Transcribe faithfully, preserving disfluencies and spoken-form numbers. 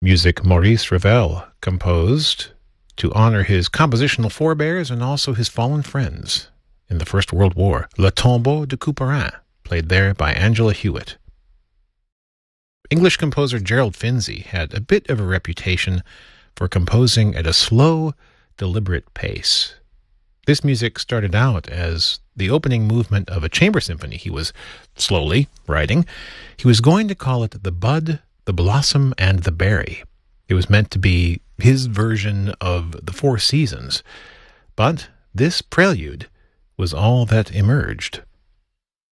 Music Maurice Ravel composed to honor his compositional forebears and also his fallen friends in the First World War. Le Tombeau de Couperin, played there by Angela Hewitt. English composer Gerald Finzi had a bit of a reputation for composing at a slow, deliberate pace. This music started out as the opening movement of a chamber symphony he was slowly writing. He was going to call it The Bud, the Blossom, and the Berry. It was meant to be his version of the Four Seasons. But this prelude was all that emerged.